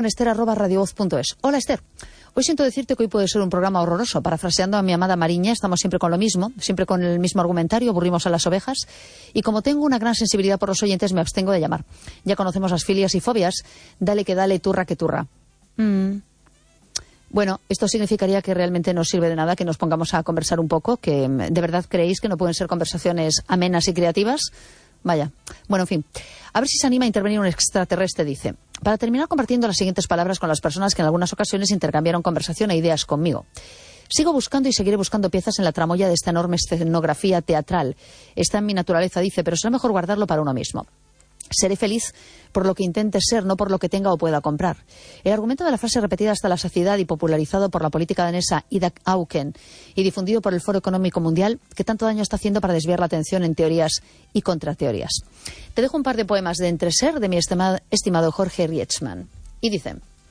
esther@radiovoz.es. Hola, Esther. Hoy siento decirte que hoy puede ser un programa horroroso. Parafraseando a mi amada Mariña, estamos siempre con lo mismo, siempre con el mismo argumentario, aburrimos a las ovejas. Y como tengo una gran sensibilidad por los oyentes, me abstengo de llamar. Ya conocemos las filias y fobias. Dale que dale, turra que turra. Bueno, esto significaría que realmente no sirve de nada que nos pongamos a conversar un poco, que de verdad creéis que no pueden ser conversaciones amenas y creativas. Vaya. Bueno, en fin. A ver si se anima a intervenir un extraterrestre, dice. Para terminar compartiendo las siguientes palabras con las personas que en algunas ocasiones intercambiaron conversación e ideas conmigo. Sigo buscando y seguiré buscando piezas en la tramoya de esta enorme escenografía teatral. Está en mi naturaleza, dice, pero será mejor guardarlo para uno mismo. Seré feliz por lo que intente ser, no por lo que tenga o pueda comprar. El argumento de la frase repetida hasta la saciedad y popularizado por la política danesa Ida Auken y difundido por el Foro Económico Mundial, que tanto daño está haciendo para desviar la atención en teorías y contrateorías. Te dejo un par de poemas de Entreser de mi estimado Jorge Rietzmann. Y dice: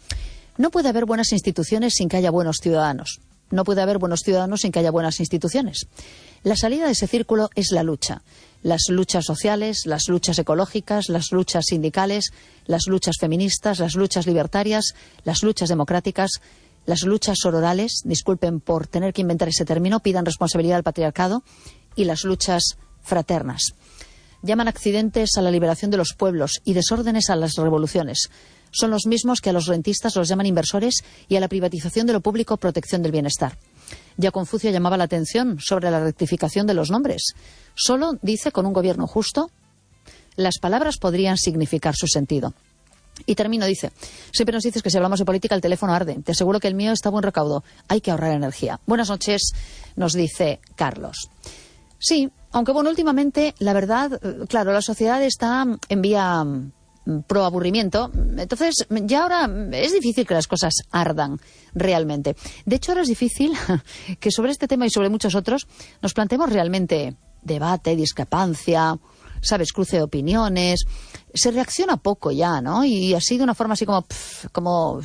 no puede haber buenas instituciones sin que haya buenos ciudadanos. No puede haber buenos ciudadanos sin que haya buenas instituciones. La salida de ese círculo es la lucha. Las luchas sociales, las luchas ecológicas, las luchas sindicales, las luchas feministas, las luchas libertarias, las luchas democráticas, las luchas sororales, disculpen por tener que inventar ese término, pidan responsabilidad al patriarcado, y las luchas fraternas. Llaman accidentes a la liberación de los pueblos y desórdenes a las revoluciones. Son los mismos que a los rentistas los llaman inversores y a la privatización de lo público protección del bienestar. Ya Confucio llamaba la atención sobre la rectificación de los nombres. Solo, dice, con un gobierno justo, las palabras podrían significar su sentido. Y termino, dice: siempre nos dices que si hablamos de política el teléfono arde. Te aseguro que el mío está a buen recaudo. Hay que ahorrar energía. Buenas noches, nos dice Carlos. Sí, aunque bueno, últimamente, la verdad, claro, la sociedad está en vía pro aburrimiento, entonces ya ahora es difícil que las cosas ardan realmente. De hecho, ahora es difícil que sobre este tema y sobre muchos otros nos planteemos realmente debate, discrepancia, ¿sabes?, cruce de opiniones. Se reacciona poco ya, ¿no? Y así de una forma así como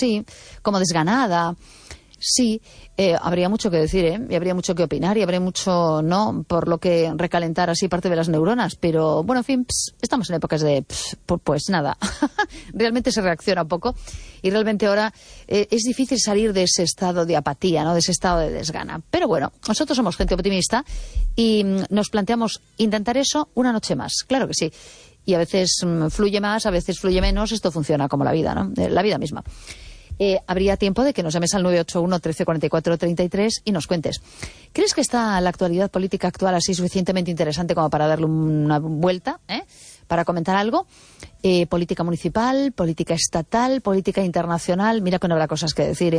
desganada. Sí, habría mucho que decir, y habría mucho que opinar, y habría mucho, ¿no?, por lo que recalentar así parte de las neuronas. Pero, bueno, en fin, estamos en épocas de, pues nada, realmente se reacciona poco. Y realmente ahora es difícil salir de ese estado de apatía, ¿no?, de ese estado de desgana. Pero bueno, nosotros somos gente optimista y nos planteamos intentar eso una noche más. Claro que sí. Y a veces fluye más, a veces fluye menos. Esto funciona como la vida, ¿no?, la vida misma. Habría tiempo de que nos llames al 981 13 44 33 y nos cuentes. ¿Crees que está la actualidad política actual así suficientemente interesante como para darle una vuelta? Para comentar algo. Política municipal, política estatal, política internacional. Mira que no habrá cosas que decir,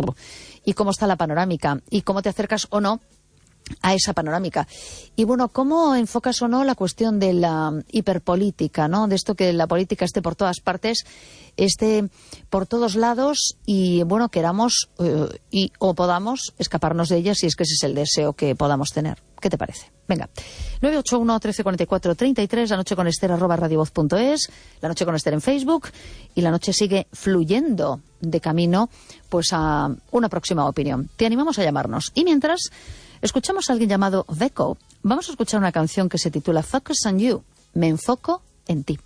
Y cómo está la panorámica. Y cómo te acercas o no a esa panorámica. Y bueno, ¿cómo enfocas o no la cuestión de la hiperpolítica, ¿no? De esto que la política esté por todas partes, esté por todos lados y, bueno, queramos o podamos escaparnos de ella, si es que ese es el deseo que podamos tener. ¿Qué te parece? Venga, 981 13 44 33, la noche con Esther @radiovoz.es, la noche con Esther en Facebook, y la noche sigue fluyendo de camino pues a una próxima opinión. Te animamos a llamarnos. Y mientras escuchamos a alguien llamado Deco. Vamos a escuchar una canción que se titula Focus on You. Me enfoco en ti.